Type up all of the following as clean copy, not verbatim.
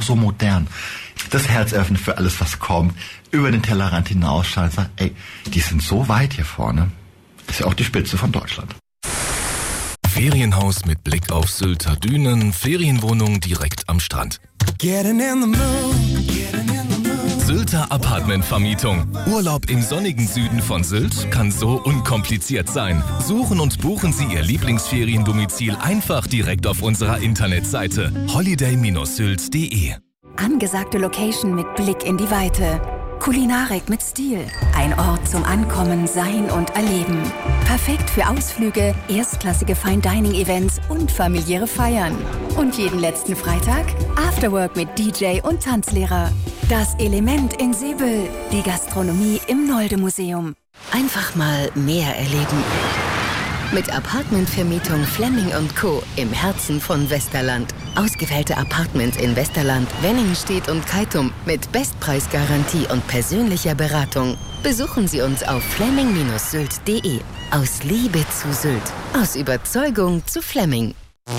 so modern. Das Herz öffnet für alles, was kommt, über den Tellerrand hinausschauen und sagen, ey, die sind so weit hier vorne. Das ist ja auch die Spitze von Deutschland. Ferienhaus mit Blick auf Sylter Dünen, Ferienwohnung direkt am Strand. Sylter Apartmentvermietung. Urlaub im sonnigen Süden von Sylt kann so unkompliziert sein. Suchen und buchen Sie Ihr Lieblingsferiendomizil einfach direkt auf unserer Internetseite holiday-sylt.de. Angesagte Location mit Blick in die Weite. Kulinarik mit Stil. Ein Ort zum Ankommen, Sein und Erleben. Perfekt für Ausflüge, erstklassige Fine-Dining-Events und familiäre Feiern. Und jeden letzten Freitag Afterwork mit DJ und Tanzlehrer. Das Element in Sebel. Die Gastronomie im Nolde-Museum. Einfach mal mehr erleben. Mit Apartmentvermietung Flemming & Co. im Herzen von Westerland. Ausgewählte Apartments in Westerland, Wenningstedt und Keitum mit Bestpreisgarantie und persönlicher Beratung. Besuchen Sie uns auf flemming-sylt.de. Aus Liebe zu Sylt. Aus Überzeugung zu Flemming.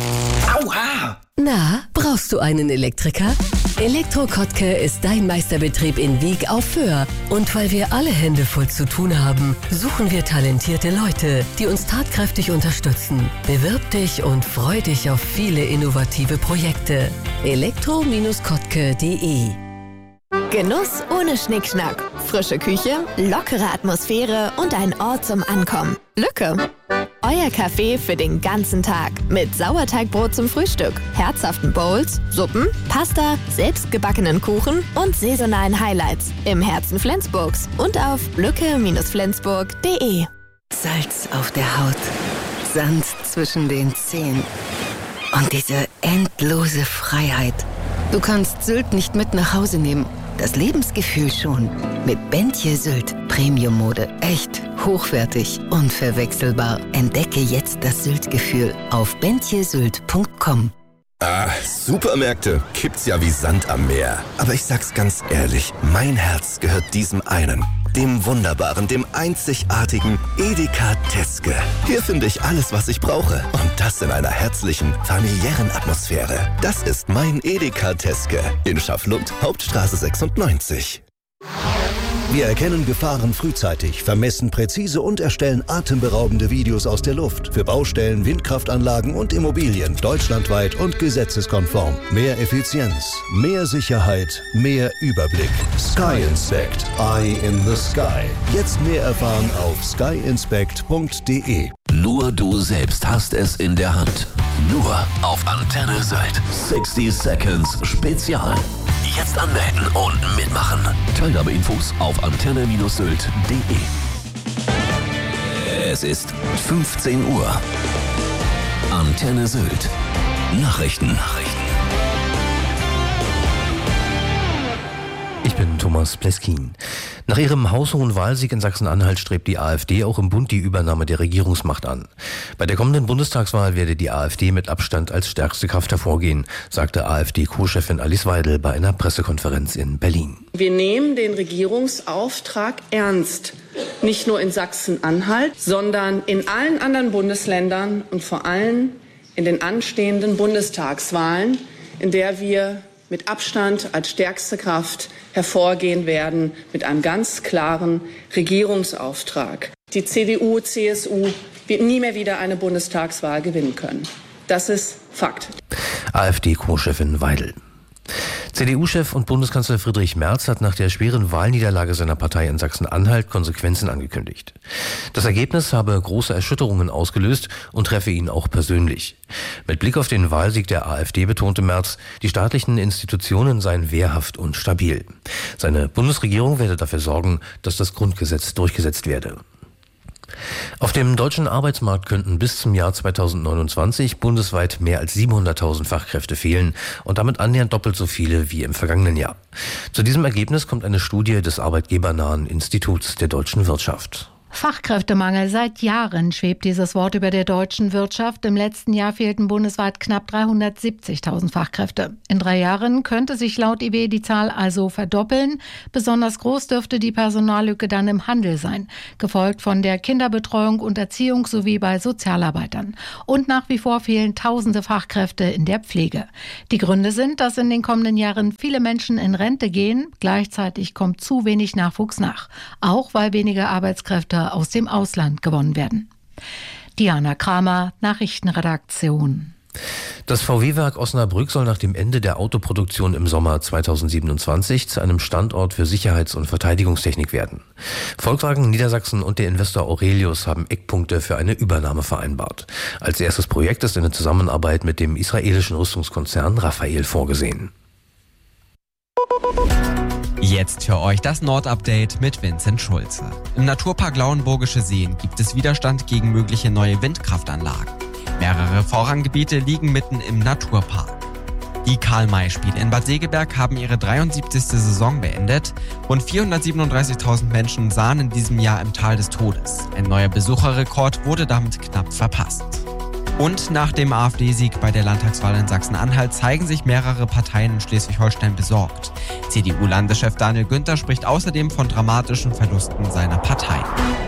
Aua! Na, brauchst du einen Elektriker? Elektro Kottke ist dein Meisterbetrieb in Wieg auf Föhr. Und weil wir alle Hände voll zu tun haben, suchen wir talentierte Leute, die uns tatkräftig unterstützen. Bewirb dich und freu dich auf viele innovative Projekte. elektro-kottke.de. Genuss ohne Schnickschnack. Frische Küche, lockere Atmosphäre und ein Ort zum Ankommen. Lücke. Euer Café für den ganzen Tag. Mit Sauerteigbrot zum Frühstück, herzhaften Bowls, Suppen, Pasta, selbstgebackenen Kuchen und saisonalen Highlights. Im Herzen Flensburgs und auf lücke-flensburg.de. Salz auf der Haut, Sand zwischen den Zehen und diese endlose Freiheit. Du kannst Sylt nicht mit nach Hause nehmen, das Lebensgefühl schon. Mit Bentje Sylt, Premium-Mode, echt, hochwertig, unverwechselbar. Entdecke jetzt das Sylt-Gefühl auf bentjesylt.com. Ah, Supermärkte gibt's ja wie Sand am Meer. Aber ich sag's ganz ehrlich, mein Herz gehört diesem einen. Dem wunderbaren, dem einzigartigen Edeka Teske. Hier finde ich alles, was ich brauche. Und das in einer herzlichen, familiären Atmosphäre. Das ist mein Edeka Teske in Schafflund, Hauptstraße 96. Wir erkennen Gefahren frühzeitig, vermessen präzise und erstellen atemberaubende Videos aus der Luft für Baustellen, Windkraftanlagen und Immobilien deutschlandweit und gesetzeskonform. Mehr Effizienz, mehr Sicherheit, mehr Überblick. Sky Inspect, Eye in the Sky. Jetzt mehr erfahren auf skyinspect.de. Nur du selbst hast es in der Hand. Nur auf Antenne Sylt. 60 Seconds Spezial. Jetzt anmelden und mitmachen. Teilnahmeinfos auf antenne-sylt.de. Es ist 15 Uhr. Antenne Sylt. Nachrichten. Ich bin Thomas Pleskin. Nach ihrem haushohen Wahlsieg in Sachsen-Anhalt strebt die AfD auch im Bund die Übernahme der Regierungsmacht an. Bei der kommenden Bundestagswahl werde die AfD mit Abstand als stärkste Kraft hervorgehen, sagte AfD-Co-Chefin Alice Weidel bei einer Pressekonferenz in Berlin. Wir nehmen den Regierungsauftrag ernst. Nicht nur in Sachsen-Anhalt, sondern in allen anderen Bundesländern und vor allem in den anstehenden Bundestagswahlen, in der wir mit Abstand als stärkste Kraft hervorgehen werden mit einem ganz klaren Regierungsauftrag. Die CDU, CSU wird nie mehr wieder eine Bundestagswahl gewinnen können. Das ist Fakt. AfD-Co-Chefin Weidel. CDU-Chef und Bundeskanzler Friedrich Merz hat nach der schweren Wahlniederlage seiner Partei in Sachsen-Anhalt Konsequenzen angekündigt. Das Ergebnis habe große Erschütterungen ausgelöst und treffe ihn auch persönlich. Mit Blick auf den Wahlsieg der AfD betonte Merz, die staatlichen Institutionen seien wehrhaft und stabil. Seine Bundesregierung werde dafür sorgen, dass das Grundgesetz durchgesetzt werde. Auf dem deutschen Arbeitsmarkt könnten bis zum Jahr 2029 bundesweit mehr als 700.000 Fachkräfte fehlen und damit annähernd doppelt so viele wie im vergangenen Jahr. Zu diesem Ergebnis kommt eine Studie des arbeitgebernahen Instituts der deutschen Wirtschaft. Fachkräftemangel. Seit Jahren schwebt dieses Wort über der deutschen Wirtschaft. Im letzten Jahr fehlten bundesweit knapp 370.000 Fachkräfte. In 3 Jahren könnte sich laut IW die Zahl also verdoppeln. Besonders groß dürfte die Personallücke dann im Handel sein, gefolgt von der Kinderbetreuung und Erziehung sowie bei Sozialarbeitern. Und nach wie vor fehlen tausende Fachkräfte in der Pflege. Die Gründe sind, dass in den kommenden Jahren viele Menschen in Rente gehen. Gleichzeitig kommt zu wenig Nachwuchs nach. Auch weil weniger Arbeitskräfte aus dem Ausland gewonnen werden. Diana Kramer, Nachrichtenredaktion. Das VW-Werk Osnabrück soll nach dem Ende der Autoproduktion im Sommer 2027 zu einem Standort für Sicherheits- und Verteidigungstechnik werden. Volkswagen Niedersachsen und der Investor Aurelius haben Eckpunkte für eine Übernahme vereinbart. Als erstes Projekt ist eine Zusammenarbeit mit dem israelischen Rüstungskonzern Rafael vorgesehen. Jetzt für euch das Nord-Update mit Vincent Schulze. Im Naturpark Lauenburgische Seen gibt es Widerstand gegen mögliche neue Windkraftanlagen. Mehrere Vorranggebiete liegen mitten im Naturpark. Die Karl-May-Spiele in Bad Segeberg haben ihre 73. Saison beendet. Rund 437.000 Menschen sahen in diesem Jahr im Tal des Todes. Ein neuer Besucherrekord wurde damit knapp verpasst. Und nach dem AfD-Sieg bei der Landtagswahl in Sachsen-Anhalt zeigen sich mehrere Parteien in Schleswig-Holstein besorgt. CDU-Landeschef Daniel Günther spricht außerdem von dramatischen Verlusten seiner Partei.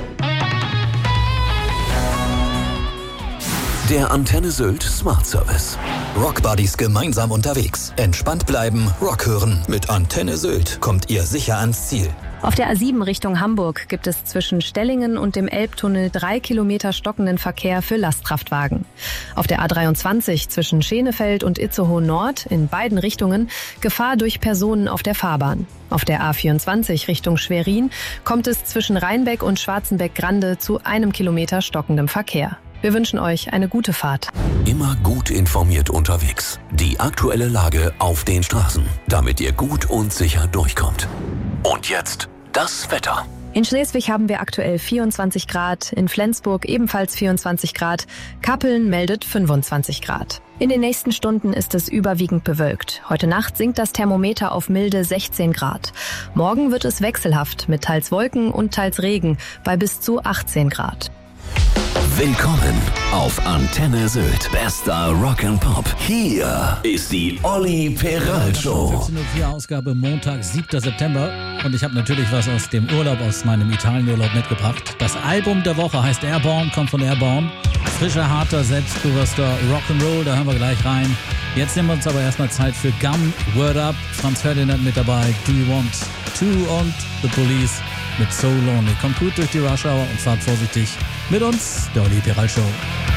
Der Antenne Sylt Smart Service. Rockbuddies gemeinsam unterwegs. Entspannt bleiben, Rock hören. Mit Antenne Sylt kommt ihr sicher ans Ziel. Auf der A7 Richtung Hamburg gibt es zwischen Stellingen und dem Elbtunnel 3 Kilometer stockenden Verkehr für Lastkraftwagen. Auf der A23 zwischen Schenefeld und Itzehoe Nord in beiden Richtungen Gefahr durch Personen auf der Fahrbahn. Auf der A24 Richtung Schwerin kommt es zwischen Rheinbeck und Schwarzenbeck-Grande zu 1 Kilometer stockendem Verkehr. Wir wünschen euch eine gute Fahrt. Immer gut informiert unterwegs. Die aktuelle Lage auf den Straßen, damit ihr gut und sicher durchkommt. Und jetzt das Wetter. In Schleswig haben wir aktuell 24 Grad, in Flensburg ebenfalls 24 Grad, Kappeln meldet 25 Grad. In den nächsten Stunden ist es überwiegend bewölkt. Heute Nacht sinkt das Thermometer auf milde 16 Grad. Morgen wird es wechselhaft mit teils Wolken und teils Regen bei bis zu 18 Grad. Willkommen auf Antenne Sylt. Bester Rock'n'Pop. Hier ist die Olli Peral Show. 14.04 Ausgabe Montag, 7. September. Und ich habe natürlich was aus dem Urlaub, aus meinem Italienurlaub mitgebracht. Das Album der Woche heißt Airborne, kommt von Airborne. Frischer, harter, selbstbewusster Rock'n'Roll, da hören wir gleich rein. Jetzt nehmen wir uns aber erstmal Zeit für Gum, Word Up. Franz Ferdinand mit dabei, Do You Want To und The Police mit So Lonely. Kommt gut durch die Rush Hour und fahrt vorsichtig mit uns, der Olli Peral Show.